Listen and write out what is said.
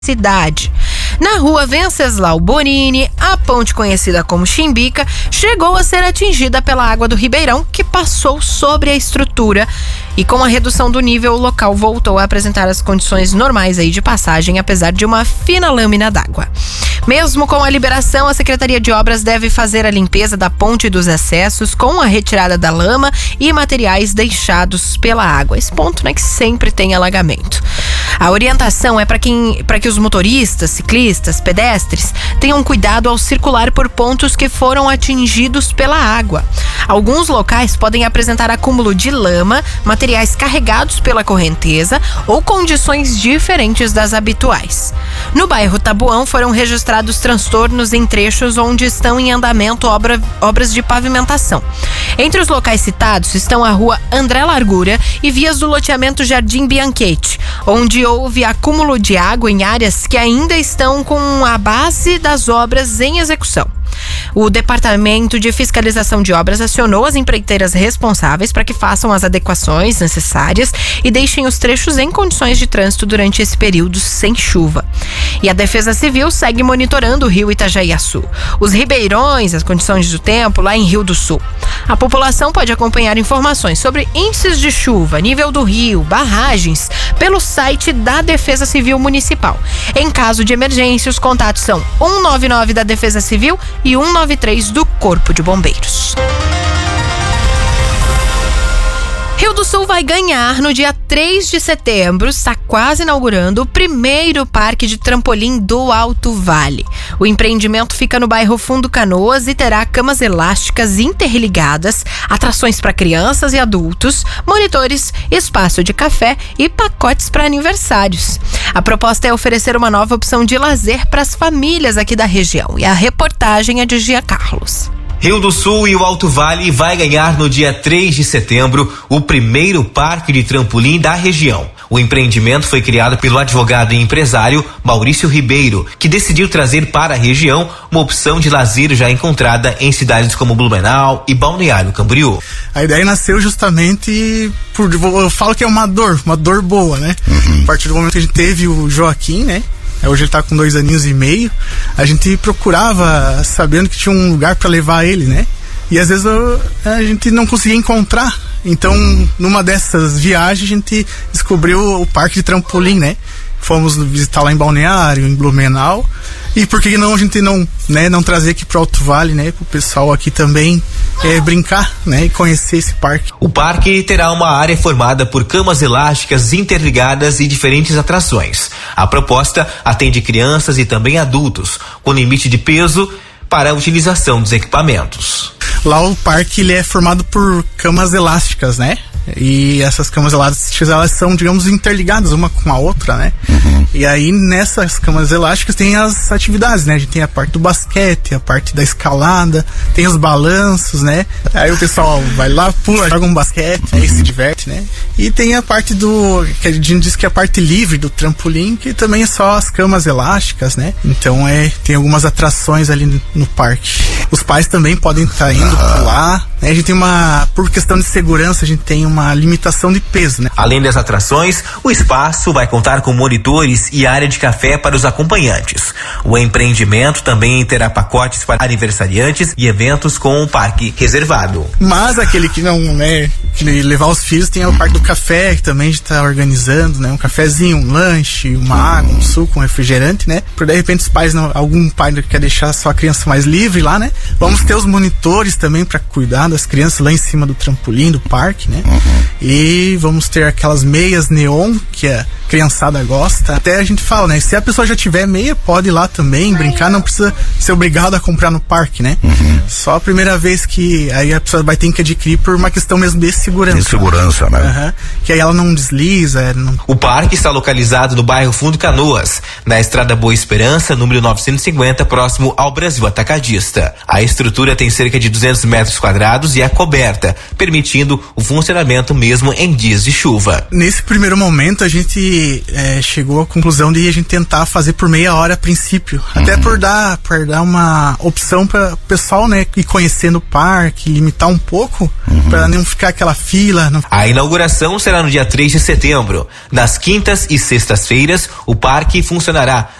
cidade. Na rua Venceslau Borini, a ponte conhecida como Chimbica chegou a ser atingida pela água do Ribeirão, que passou sobre a estrutura, e com a redução do nível, o local voltou a apresentar as condições normais aí de passagem, apesar de uma fina lâmina d'água. Mesmo com a liberação, a Secretaria de Obras deve fazer a limpeza da ponte e dos acessos com a retirada da lama e materiais deixados pela água. Esse ponto, né, que sempre tem alagamento. A orientação é para que os motoristas, ciclistas, pedestres tenham cuidado ao circular por pontos que foram atingidos pela água. Alguns locais podem apresentar acúmulo de lama, materiais carregados pela correnteza ou condições diferentes das habituais. No bairro Tabuão foram registrados transtornos em trechos onde estão em andamento obras de pavimentação. Entre os locais citados estão a rua André Largura e vias do loteamento Jardim Bianchetti, onde houve acúmulo de água em áreas que ainda estão com a base das obras em execução. O Departamento de Fiscalização de Obras acionou as empreiteiras responsáveis para que façam as adequações necessárias e deixem os trechos em condições de trânsito durante esse período sem chuva. E a Defesa Civil segue monitorando o rio Itajaiaçu, os ribeirões, as condições do tempo lá em Rio do Sul. A população pode acompanhar informações sobre índices de chuva, nível do rio, barragens, pelo site da Defesa Civil Municipal. Em caso de emergência, os contatos são 199 da Defesa Civil e 193 do Corpo de Bombeiros. Rio do Sul vai ganhar no dia 3 de setembro, está quase inaugurando o primeiro parque de trampolim do Alto Vale. O empreendimento fica no bairro Fundo Canoas e terá camas elásticas interligadas, atrações para crianças e adultos, monitores, espaço de café e pacotes para aniversários. A proposta é oferecer uma nova opção de lazer para as famílias aqui da região. E a reportagem é de Gia Carlos. Rio do Sul e o Alto Vale vai ganhar no dia 3 de setembro o primeiro parque de trampolim da região. O empreendimento foi criado pelo advogado e empresário Maurício Ribeiro, que decidiu trazer para a região uma opção de lazer já encontrada em cidades como Blumenau e Balneário Camboriú. A ideia nasceu justamente por, eu falo que é uma dor boa, né? A partir do momento que a gente teve o Joaquim, né? Hoje ele tá com 2 aninhos e meio. A gente procurava sabendo que tinha um lugar para levar ele, né? E às vezes a gente não conseguia encontrar. Então, numa dessas viagens, a gente descobriu o parque de trampolim, né? Fomos visitar lá em Balneário, em Blumenau. E por que não a gente não trazer aqui pro Alto Vale, né? Pro pessoal aqui também brincar, né? E conhecer esse parque. O parque terá uma área formada por camas elásticas interligadas e diferentes atrações. A proposta atende crianças e também adultos, com limite de peso para a utilização dos equipamentos. Lá o parque ele é formado por camas elásticas, né? E essas camas elásticas, elas são, digamos, interligadas uma com a outra, né? E aí nessas camas elásticas tem as atividades, né? A gente tem a parte do basquete, a parte da escalada, tem os balanços, né? Aí o pessoal vai lá, pula, joga um basquete, aí se diverte, né? E tem a parte que a gente diz que é a parte livre do trampolim, que também é só as camas elásticas, né? Então tem algumas atrações ali no parque. Os pais também podem estar indo pular, né? A gente tem por questão de segurança, a gente tem uma limitação de peso, né? Além das atrações, o espaço vai contar com monitores e área de café para os acompanhantes. O empreendimento também terá pacotes para aniversariantes e eventos com o parque reservado. Mas aquele que não, né, que levar os filhos, tem o parque do café, que também a gente está organizando, né? Um cafezinho, um lanche, uma água, um suco, um refrigerante, né? Por de repente os pais, algum pai quer deixar sua criança mais livre lá, né? Vamos ter os monitores também para cuidar das crianças lá em cima do trampolim do parque, né? E vamos ter aquelas meias neon que a criançada gosta. Até a gente fala, né? Se a pessoa já tiver meia, pode ir lá também brincar, não precisa ser obrigado a comprar no parque, né? Só a primeira vez que aí a pessoa vai ter que adquirir por uma questão mesmo de segurança. De segurança, né? Que aí ela não desliza. O parque está localizado no bairro Fundo Canoas, na Estrada Boa Esperança, número 950, próximo ao Brasil Atacadista. A estrutura tem cerca de 200 metros quadrados e é coberta, permitindo o funcionamento mesmo em dias de chuva. Nesse primeiro momento a gente chegou à conclusão de a gente tentar fazer por meia hora a princípio. Até por dar uma opção para o pessoal, né, ir conhecendo o parque, limitar um pouco, para não ficar aquela fila. A inauguração será no dia 3 de setembro. Nas quintas e sextas-feiras, o parque funcionará